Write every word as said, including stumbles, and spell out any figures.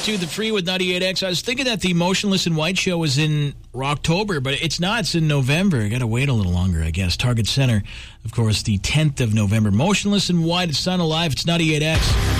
to The Free with ninety-eight X. I was thinking that the Motionless in White show was in October, but it's not. It's in November. I got to wait a little longer, I guess. Target Center, of course, the tenth of November. Motionless in White. It's not alive. It's ninety-eight X.